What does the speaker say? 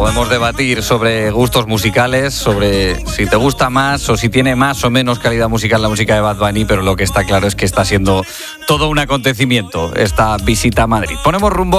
podemos debatir sobre gustos musicales, sobre si te gusta más o si tiene más o menos calidad musical la música de Bad Bunny, pero lo que está claro es que está siendo todo un acontecimiento esta visita a Madrid. Ponemos rumbo